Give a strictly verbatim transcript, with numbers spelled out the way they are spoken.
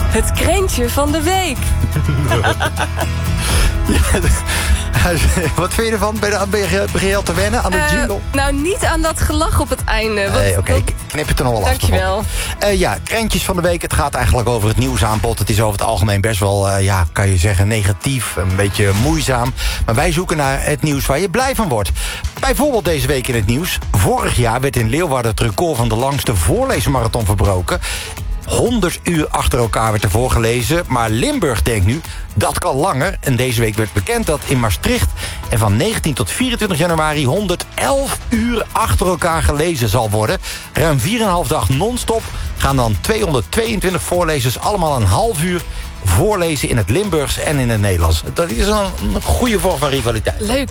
Het krentje van de week. Ja, wat vind je ervan? Ben je, ben je, begin je al te wennen aan de Uh, jingle? nou, niet aan dat gelach op het einde. Nee, oké, okay. Ik knip het er nog wel af. Dankjewel. Uh, ja, krentjes van de week. Het gaat eigenlijk over het nieuwsaanbod. Het is over het algemeen best wel, uh, ja, kan je zeggen, negatief. Een beetje moeizaam. Maar wij zoeken naar het nieuws waar je blij van wordt. Bijvoorbeeld deze week in het nieuws. Vorig jaar werd in Leeuwarden het record van de langste voorleesmarathon verbroken. honderd uur achter elkaar werd er voorgelezen. Maar Limburg denkt nu, dat kan langer. En deze week werd bekend dat in Maastricht er van negentien tot vierentwintig januari honderdelf uur achter elkaar gelezen zal worden. Ruim vier en een half dag non-stop gaan dan tweehonderdtweeëntwintig voorlezers allemaal een half uur voorlezen in het Limburgs en in het Nederlands. Dat is een goede vorm van rivaliteit. Leuk.